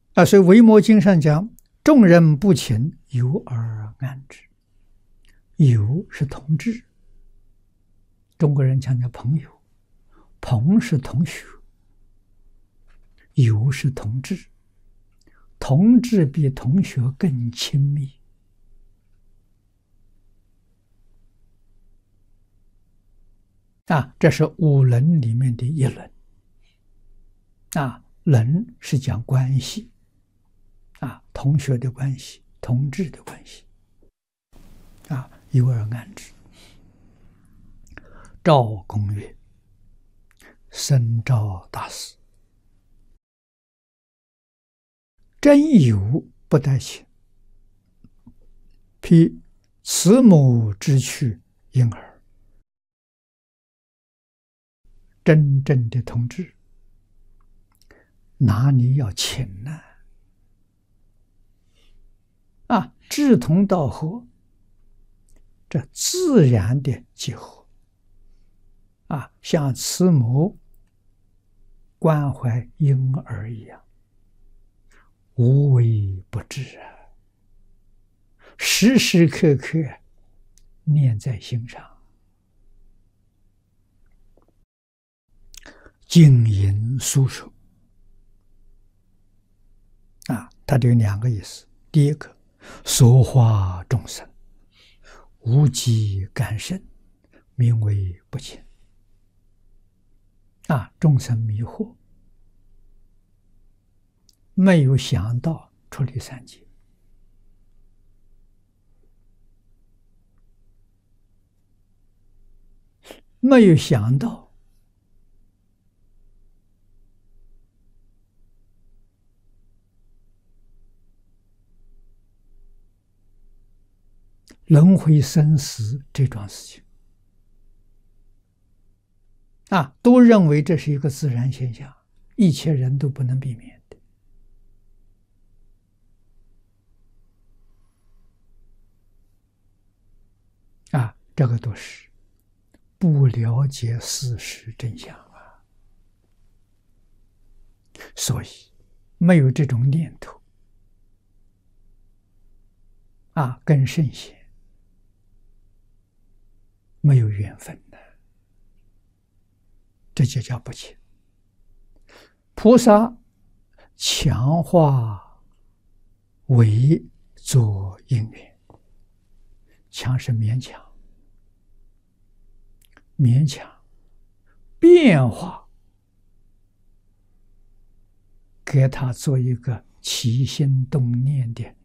所以《维摩经》上讲，众人不勤，有而安之。友是同志，中国人强调朋友，朋是同学，友是同志，同志比同学更亲密。这是五伦里面的一伦。伦是讲关系，同学的关系，同志的关系，有而安之。赵公曰：僧肇大师，真有不待勤，披慈母之躯婴儿。真正的同志，哪里要勤呢？志同道合，这自然的结合。像慈母关怀婴儿一样，无微不至时时刻刻念在心上。经营宿守，它有两个意思。第一个，所化众生，无机感生，名为不勤。众生迷惑，没有想到出离三界，没有想到轮回生死这桩事情，都认为这是一个自然现象，一切人都不能避免的。这个都是不了解事实真相所以没有这种念头跟圣贤没有缘分的，这就叫不勤。菩萨强化为作因缘，强是勉强，变化给他做一个起心动念的